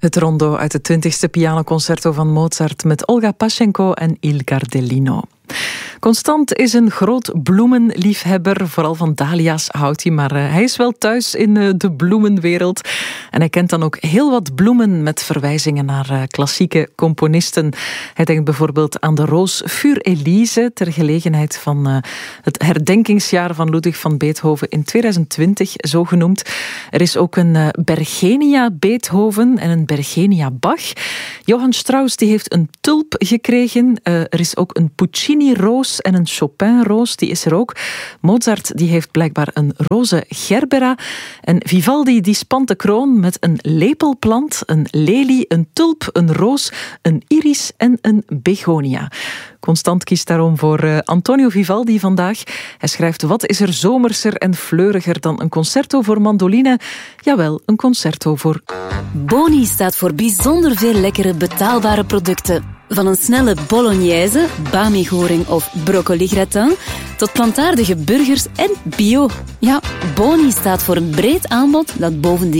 Het rondo uit het 20e pianoconcerto van Mozart met Olga Pashenko en Il Gardellino. Constant is een groot bloemenliefhebber. Vooral van dahlia's houdt hij, maar hij is wel thuis in de bloemenwereld. En hij kent dan ook heel wat bloemen met verwijzingen naar klassieke componisten. Hij denkt bijvoorbeeld aan de roos Für Elise ter gelegenheid van het herdenkingsjaar van Ludwig van Beethoven in 2020, zo genoemd. Er is ook een Bergenia Beethoven en een Bergenia Bach. Johann Strauss die heeft een tulp gekregen. Er is ook een Puccini-roos en een Chopin-roos, die is er ook. Mozart die heeft blijkbaar een roze gerbera. En Vivaldi die spant de kroon met een lepelplant, een lelie, een tulp, een roos, een iris en een begonia. Constant kiest daarom voor Antonio Vivaldi vandaag. Hij schrijft: wat is er zomerser en fleuriger dan een concerto voor mandoline? Jawel, een concerto voor... Boni staat voor bijzonder veel lekkere betaalbare producten. Van een snelle bolognese, bami-goring of broccoli-gratin, tot plantaardige burgers en bio. Ja, Boni staat voor een breed aanbod dat bovendien